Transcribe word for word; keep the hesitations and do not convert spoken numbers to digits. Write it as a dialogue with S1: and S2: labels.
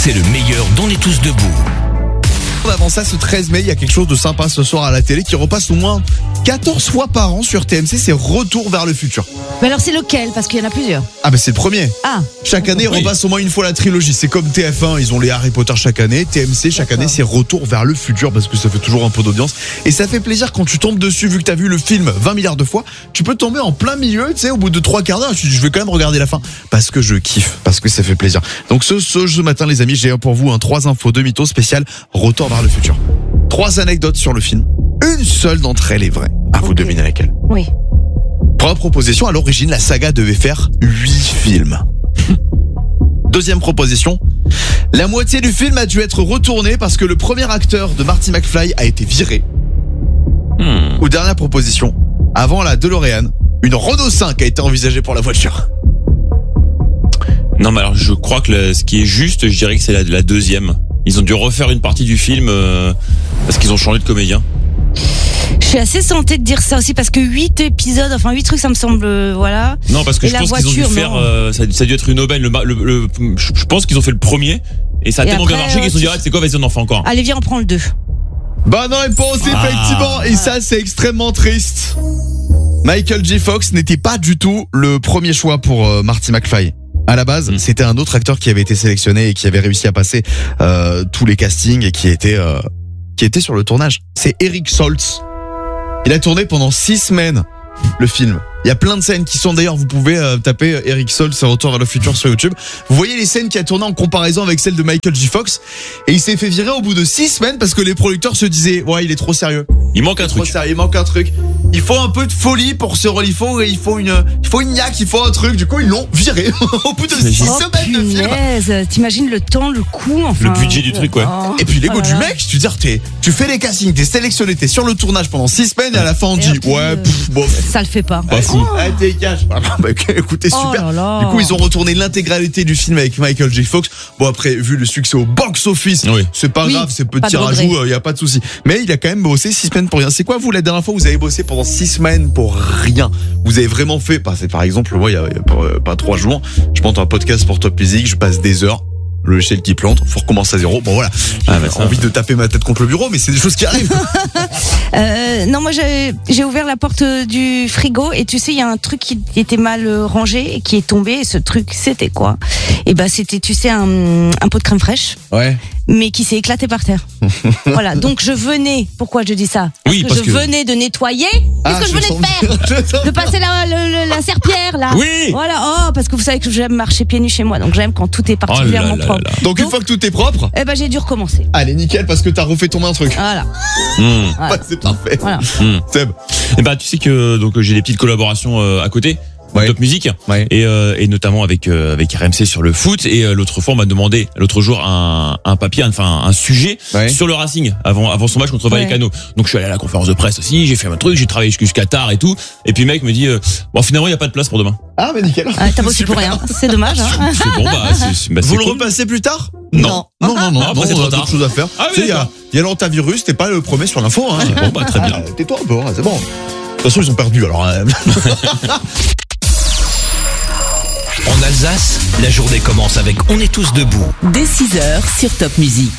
S1: c'est le meilleur d'On est tous debout.
S2: Avant ça, ce treize mai, il y a quelque chose de sympa ce soir à la télé qui repasse au moins quatorze fois par an sur T M C, c'est Retour vers le futur.
S3: Mais alors c'est lequel? Parce qu'il y en a plusieurs.
S2: Ah bah c'est le premier.
S3: Ah.
S2: Chaque année,
S1: Oui.
S2: on repasse au moins une fois la trilogie. C'est comme T F un, ils ont les Harry Potter chaque année. T M C, chaque
S3: D'accord.
S2: année, c'est Retour vers le futur parce que ça fait toujours un peu d'audience. Et ça fait plaisir quand tu tombes dessus, vu que t'as vu le film vingt milliards de fois. Tu peux tomber en plein milieu, tu sais, au bout de trois quarts d'heure. Tu dis, je vais quand même regarder la fin parce que je kiffe, parce que ça fait plaisir. Donc ce, ce, ce matin, les amis, j'ai pour vous un trois infos deux mythos spécial Retour vers le futur. Trois anecdotes sur le film. Une seule d'entre elles est vraie. À vous
S3: Ok.
S2: de deviner laquelle.
S3: Oui.
S2: Première proposition, à l'origine, la saga devait faire huit films. Deuxième proposition, la moitié du film a dû être retournée parce que le premier acteur de Marty McFly a été viré.
S1: Hmm.
S2: Ou dernière proposition, avant la DeLorean, une Renault cinq a été envisagée pour la voiture.
S4: Non, mais alors je crois que le- ce qui est juste, je dirais que c'est la, la deuxième. Ils ont dû refaire une partie du film euh, parce qu'ils ont changé de comédien.
S3: Je suis assez tentée de dire ça aussi parce que huit épisodes, enfin huit trucs, ça me semble, euh, voilà.
S4: Non, parce que
S3: Et
S4: je
S3: la
S4: pense qu'ils ont dû
S3: voiture,
S4: faire.
S3: non.
S4: euh, ça, ça a dû être une aubaine. Le, ma- le, le- je je pense qu'ils ont fait le premier et ça a
S3: Et
S4: tellement bien
S3: après,
S4: marché qu'ils se sont dit
S3: euh,
S4: ah, c'est quoi, vas-y, on en fait encore.
S3: Allez, viens, on prend le deux.
S2: Bah non, réponse,
S4: Ah.
S2: effectivement. Et ça, c'est extrêmement triste. Michael J. Fox n'était pas du tout le premier choix pour euh, Marty McFly. À la base,
S4: Mm.
S2: c'était un autre acteur qui avait été sélectionné et qui avait réussi à passer euh, tous les castings et qui était euh, qui était sur le tournage. C'est Eric Stoltz. Il a tourné pendant six semaines le film. Il y a plein de scènes qui sont d'ailleurs, vous pouvez euh, taper euh, Eric Stoltz Retour vers le futur sur YouTube. Vous voyez les scènes qu'il a tournées en comparaison avec celles de Michael J. Fox. Et il s'est fait virer au bout de six semaines parce que les producteurs se disaient ouais, il est trop sérieux.
S4: Il manque un
S2: Trop
S4: truc.
S2: sérieux, il manque un truc. Il faut un peu de folie pour ce rôle. Il faut, il faut une, il faut une niaque, il faut un truc. Du coup, ils l'ont viré au bout de six
S3: Oh
S2: semaines de film.
S3: punaise, t'imagines le temps, le coût, enfin.
S4: Le budget du truc, ouais.
S3: Oh.
S2: Et puis l'ego
S3: Oh là
S2: du
S3: là.
S2: mec, tu veux dire, t'es, tu fais les castings, t'es sélectionné, t'es sur le tournage pendant six semaines et à la fin on
S3: Et
S2: dit
S3: puis,
S2: ouais,
S3: euh,
S2: pff, bof.
S3: Ça le fait pas.
S4: Pas fou.
S2: Ah, t'es cash. Ah, bah, écoutez,
S3: Oh
S2: super.
S3: là là.
S2: Du coup, ils ont retourné l'intégralité du film avec Michael J. Fox. Bon, après, vu le succès au box-office,
S4: Oui.
S2: c'est pas
S3: Oui,
S2: grave, c'est
S3: pas
S2: petit
S3: de regret.
S2: rajout, il y a pas de souci. Mais il a quand même bossé six semaines pour rien. C'est quoi, vous, la dernière fois, vous avez bossé pendant six semaines pour rien? Vous avez vraiment fait, bah, c'est par exemple, moi, il y a, il y a pas, pas trois jours, je monte un podcast pour Top Music, je passe des heures. Le logiciel qui plante, faut recommencer à zéro. Bon voilà, j'ai
S4: Ah, bah, ça.
S2: envie de taper ma tête contre le bureau, mais c'est des choses qui arrivent.
S3: Euh, non, moi j'ai j'ai ouvert la porte du frigo et tu sais, il y a un truc qui était mal euh, rangé et qui est tombé. Et ce truc, c'était quoi? Et ben, c'était, tu sais, un, un pot de crème fraîche,
S2: Ouais.
S3: mais qui s'est éclaté par terre. Voilà. Donc je venais. Pourquoi je dis ça? Parce
S4: Oui,
S3: que
S4: parce
S3: je
S4: que-
S3: venais de nettoyer. Qu'est-ce que je venais
S2: sens
S3: de faire?
S2: bien, je sens
S3: De passer la, le- le- la serpillère là.
S4: Oui.
S3: Voilà. Oh, parce que vous savez que j'aime marcher pieds nus chez moi, donc j'aime quand tout est
S4: Oh là
S3: particulièrement
S4: là là
S3: propre.
S4: là.
S2: Donc une
S3: Donc-
S2: fois que tout est propre,
S3: Eh ben, j'ai dû recommencer.
S2: allez nickel parce que t'as refait tomber un truc.
S3: Voilà.
S4: Hmm.
S3: Voilà.
S2: Ouais, c'est parfait.
S3: Voilà.
S2: Seb.
S4: Et bah tu sais que donc j'ai des petites collaborations euh, à côté.
S2: Ouais.
S4: Top Music
S2: Ouais.
S4: et, euh, et notamment avec euh, avec R M C sur le foot et euh, l'autre fois on m'a demandé l'autre jour un, un papier enfin un sujet
S2: Ouais.
S4: sur le Racing avant avant son match contre
S3: Ouais.
S4: Vallecano. Donc je suis allé à la conférence de presse aussi, j'ai fait un truc, j'ai travaillé jusqu'à tard et tout et puis le mec me dit euh, bon finalement il y a pas de place pour demain.
S2: Ah mais nickel.
S3: Ah, t'as bossé pour rien. C'est dommage. Hein.
S4: Je fais bon bah c'est c'est- bah, c'est
S2: Vous le
S4: cool.
S2: repassez plus tard?
S4: Non.
S2: Non, non, non,
S4: Après,
S2: non,
S4: c'est
S2: on
S4: trop
S2: a
S4: tard.
S2: d'autres choses à faire.
S4: Ah oui,
S2: Tu sais, il y a,
S4: d'accord.
S2: il y a l'antavirus, t'es pas le premier sur l'info, hein.
S4: Bon bah très bien.
S2: Ah, tais-toi un peu, hein, c'est bon. De toute façon, ils ont perdu, alors. euh,
S1: En Alsace, la journée commence avec On est tous debout.
S5: Dès six heures sur Top Music.